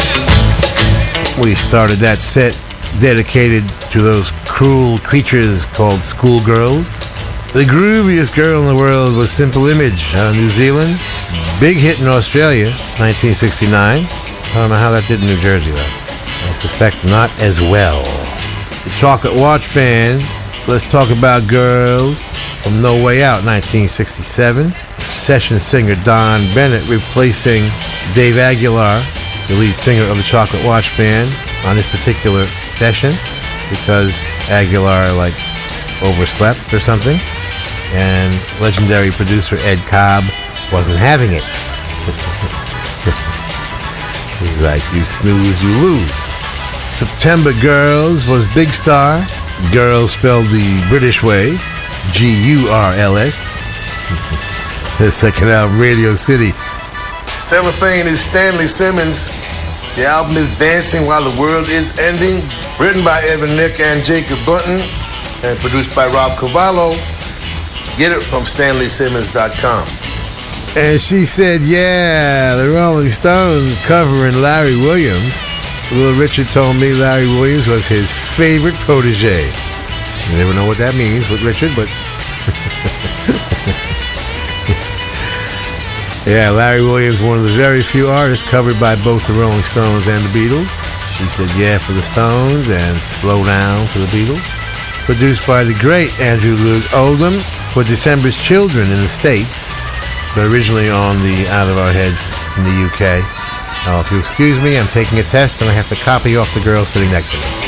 We started that set dedicated to those cruel creatures called schoolgirls. The grooviest girl in the world was Simple Image out of New Zealand. Big hit in Australia, 1969. I don't know how that did in New Jersey, though. I suspect not as well. The Chocolate Watch Band, Let's Talk About Girls, from No Way Out, 1967. Session singer Don Bennett replacing Dave Aguilar, the lead singer of the Chocolate Watch Band, on this particular session because Aguilar, overslept or something. And legendary producer Ed Cobb wasn't having it. He's like, you snooze, you lose. September Girls was Big Star. Girls spelled the British way, G-U-R-L-S. The second album, Radio City. Cellophane is Stanley Simmons. The album is Dancing While the World Is Ending, written by Evan Nick and Jacob Bunton, and produced by Rob Cavallo. Get it from StanleySimmons.com. And she said, yeah, the Rolling Stones covering Larry Williams. Little Richard told me Larry Williams was his favorite protege. You never know what that means with Richard, but... yeah, Larry Williams, one of the very few artists covered by both the Rolling Stones and the Beatles. She said, yeah, for the Stones and Slow Down for the Beatles. Produced by the great Andrew Loog Oldham for December's Children in the States, but originally on the Out of Our Heads in the UK. Now, if you excuse me, I'm taking a test and I have to copy off the girl sitting next to me.